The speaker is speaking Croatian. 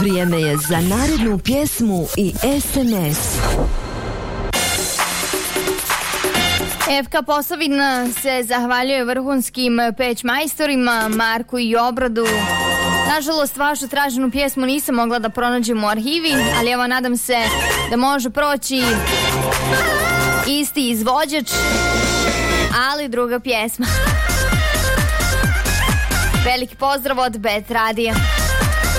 Vrijeme je za narednu pjesmu i SMS. FK Posavin se zahvaljuje vrhunskim peć majstorima Marku i Obradu. Nažalost, vašu traženu pjesmu nisam mogla da pronađem u arhivi, ali evo nadam se da može proći isti izvođač, ali druga pjesma. Veliki pozdrav od Bet Radija.